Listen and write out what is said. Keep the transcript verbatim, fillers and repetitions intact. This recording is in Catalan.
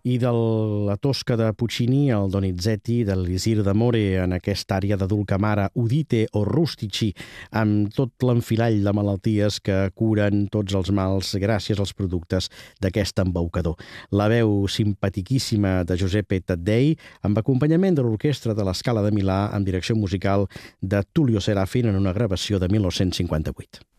i de la Tosca de Puccini, el Donizetti, de l'Isir d'Amore, en aquesta àrea de Dulcamara, Udite o Rustici, amb tot l'enfilall de malalties que curen tots els mals gràcies als productes d'aquest embaucador. La veu simpatiquíssima de Giuseppe Taddei, amb acompanyament de l'Orquestra de la Scala de Milà, amb direcció musical de Tullio Serafin en una gravació de mil nou-cents cinquanta-vuit.